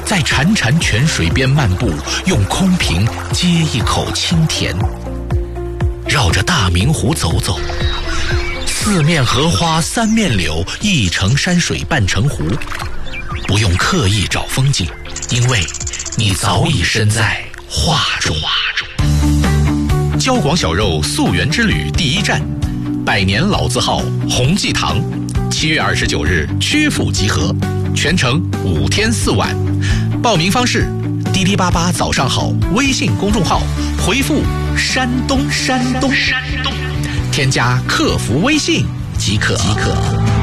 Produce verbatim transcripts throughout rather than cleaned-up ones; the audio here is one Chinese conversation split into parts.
在潺潺泉水边漫步，用空瓶接一口清甜。绕着大明湖走走，四面荷花三面柳，一城山水半城湖。不用刻意找风景，因为你早已身在画中。交广小肉溯源之旅第一站，百年老字号洪记堂，七月二十九日曲阜集合，全程五天四晚。报名方式：滴滴八八早上好微信公众号回复山东山东山东，添加客服微信即可即可。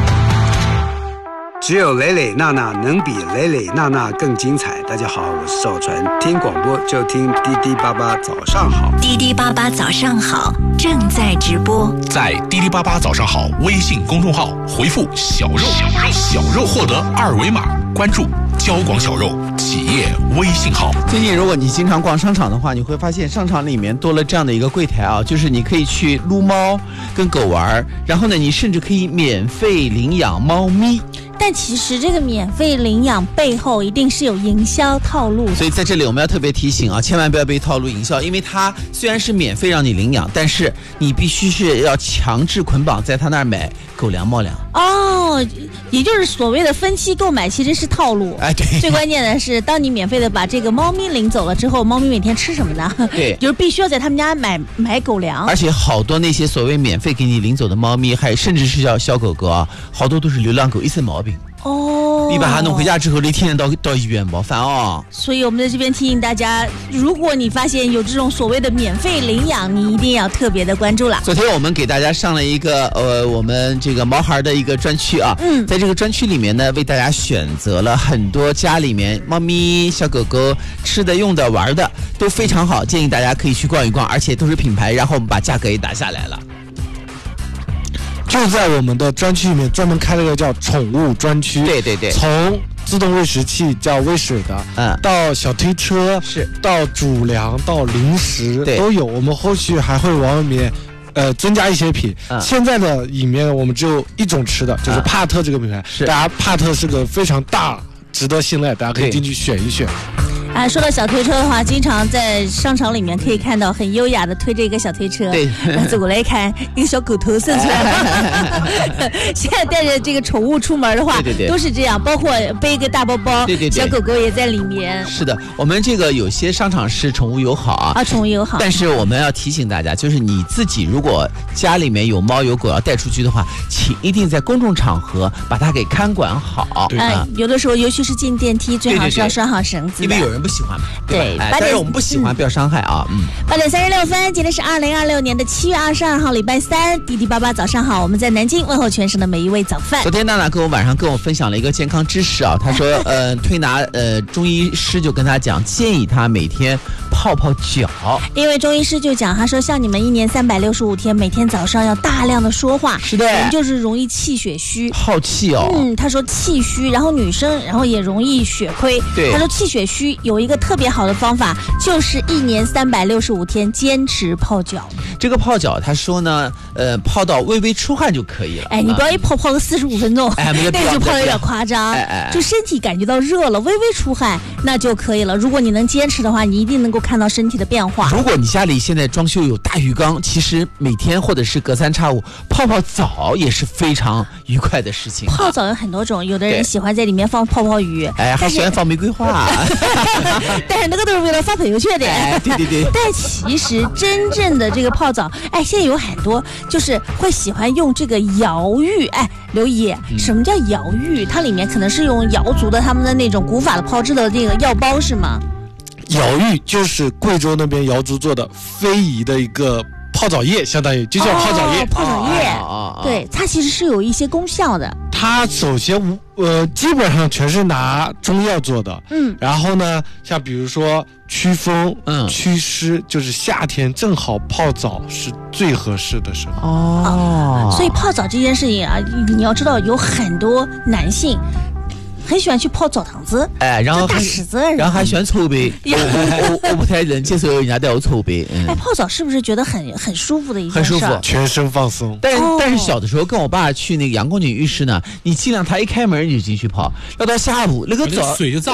只有磊磊娜娜能比磊磊娜娜更精彩。大家好，我是赵传，听广播就听滴滴八八早上好。 滴滴八八早上好正在直播， 在滴滴八八早上好微信公众号回复小肉小肉小肉，获得二维码，关注交广小肉企业微信号。 最近如果你经常逛商场的话，你会发现商场里面多了这样的一个柜台啊，就是你可以去撸猫跟狗玩，然后呢你甚至可以免费领养猫咪。 但其实这个免费领养背后一定是有营销套路的， 所以在这里我们要特别提醒啊，千万不要被套路营销，因为它虽然是免费让你领养，但是你必须是要强制捆绑在他那儿买狗粮猫粮。 哦，也就是所谓的分期购买其实是套路。 哎，对。 最关键的是，当你免费的把这个猫咪领走了之后，猫咪每天吃什么呢？ 对， 就是必须要在他们家买买狗粮。 而且好多那些所谓免费给你领走的猫咪，还甚至是小小狗狗啊，好多都是流浪狗，一身毛病。 哦， 你把它弄回家之后，你天天到到医院麻烦哦。 所以我们在这边提醒大家，如果你发现有这种所谓的免费领养，你一定要特别的关注了。 昨天我们给大家上了一个呃，我们这个毛孩的一个专区啊，嗯，在这个专区里面呢，为大家选择了很多家里面猫咪、小狗狗吃的、用的、玩的都非常好，建议大家可以去逛一逛，而且都是品牌，然后我们把价格也打下来了。 就在我们的专区里面专门开了个叫宠物专区， 对对对， 从自动喂食器叫喂水的，嗯，到小推车， 是到主粮到零食都有。我们后续还会往里面呃增加一些品。嗯、现在的里面我们只有一种吃的，就是帕特这个品牌，是大家帕特是个非常大值得信赖，大家可以进去选一选。 啊，说到小推车的话，经常在商场里面可以看到很优雅的推着一个小推车，对，走过来看一个小狗头伸出来。现在带着这个宠物出门的话，对对对，都是这样，包括背一个大包包，对对对，小狗狗也在里面。 是的，我们这个有些商场是宠物友好啊， 啊，宠物友好。 但是我们要提醒大家，就是你自己如果家里面有猫有狗要带出去的话，请一定在公众场合把它给看管好。 对啊，有的时候尤其是进电梯，最好是要拴好绳子的， 因为有人不喜欢嘛。 对， 哎、但是我们不喜欢，不要伤害啊。嗯， 八点三十六分，今天是二零二六年的七月二十二号，礼拜三。滴滴八八早上好，我们在南京问候全省的每一位早饭。 昨天娜娜跟我晚上跟我分享了一个健康知识啊，她说呃，推拿呃中医师就跟她讲，建议她每天泡泡脚。 因为中医师就讲，他说像你们一年三百六十五天，每天早上要大量的说话， 是的， 人就是容易气血虚， 好气哦。 嗯，他说气虚，然后女生然后也容易血亏。 对， 他说气血虚有一个特别好的方法，就是一年三百六十五天坚持泡脚。 这个泡脚，他说呢，呃，泡到微微出汗就可以了。 哎，你不要一泡泡个四十五分钟，哎，那个就泡的有点夸张。哎哎，就身体感觉到热了，微微出汗，那就可以了。如果你能坚持的话，你一定能够看到身体的变化。 如果你家里现在装修有大浴缸，其实每天或者是隔三差五泡泡澡也是非常愉快的事情。 泡澡有很多种，有的人喜欢在里面放泡泡浴， 哎，还喜欢放玫瑰花。 但是那个都是为了发朋友圈的。 哎，对对对。 但其实真正的这个泡澡，哎，现在有很多就是会喜欢用这个瑶浴。哎，刘姨，嗯、什么叫瑶浴？它里面可能是用瑶族的他们的那种古法的炮制的这个药包是吗？ 瑶浴就是贵州那边瑶族做的非遗的一个泡澡液，相当于就叫泡澡液。 哦、泡澡液，哦、对，它其实是有一些功效的。 它首先无呃，基本上全是拿中药做的，嗯，然后呢，像比如说驱风、嗯，祛湿，就是夏天正好泡澡是最合适的时候。 哦，所以泡澡这件事情啊，你要知道有很多男性很喜欢去泡澡堂子， 哎，然后大池子， 然后还喜欢搓背，我我我不太能接受人家带我搓背。 嗯、哎，泡澡是不是觉得很很舒服的一件事？ 很舒服， 全身放松。 但是、哦、但是小的时候跟我爸去那个阳光井浴室呢，你尽量他一开门你就进去泡，要到下午那个澡水就脏。